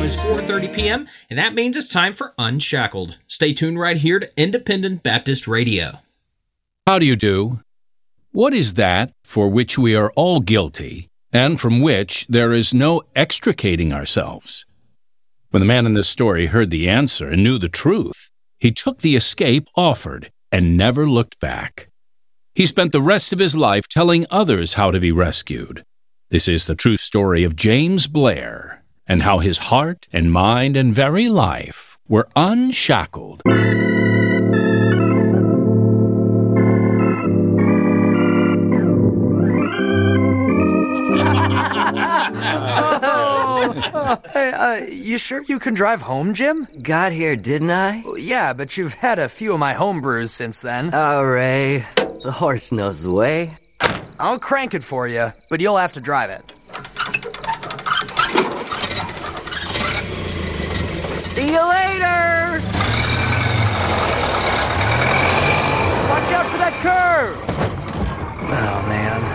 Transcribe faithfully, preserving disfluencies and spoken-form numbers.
is four thirty p.m., and that means it's time for Unshackled. Stay tuned right here to Independent Baptist Radio. How do you do? What is that for which we are all guilty, and from which there is no extricating ourselves? When the man in this story heard the answer and knew the truth, he took the escape offered and never looked back. He spent the rest of his life telling others how to be rescued. This is the true story of James Blair and how his heart and mind and very life were unshackled. oh, hey, uh, you sure you can drive home, Jim? Got here, didn't I? Well, yeah, but you've had a few of my home brews since then. Oh, Ray, the horse knows the way. I'll crank it for you, but you'll have to drive it. See you later! Watch out for that curve! Oh, man.